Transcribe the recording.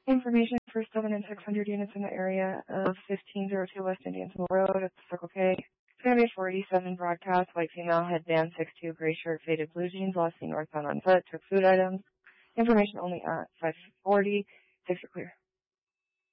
Information for 7 and 600 units in the area of 1502 West Indian Mill Road at Circle K. Family 487 broadcast, white female, headband, 6'2", gray shirt, faded blue jeans, last seen northbound on foot, took food items. Information only at 540. Takes are clear.